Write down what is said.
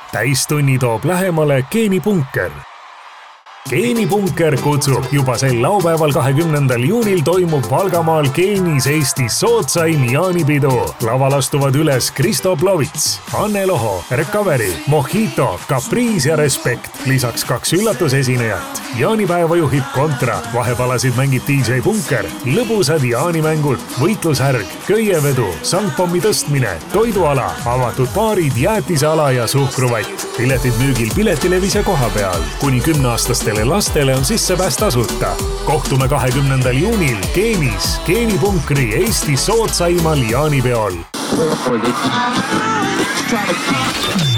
Täistunni toob lähemale Geenipunker. Geenipunker kutsub juba sel laupäeval 20. juunil toimub Valgamaal Geenis Eestis sootsaim jaanipidu. Laval astuvad üles Kristo Plovits, Anne Loho, Recovery, Mojito, Caprice ja Respect. Lisaks 2 üllatusesinejat. Jaanipäeva juhib Kontra, vahepalasid mängib DJ Punker, lõbusad jaanimängud, võitlushärg, köievedu, sangpommi tõstmine, toiduala, avatud baarid, jäätiseala ja suhkruvatt. Piletid müügil Piletilevis ja koha peal. Kuni 10-aastastele lastele on sissepääs tasuta. Kohtume 20. juunil Geenis, Geenipunkri Eesti sootsaimal jaanipeol.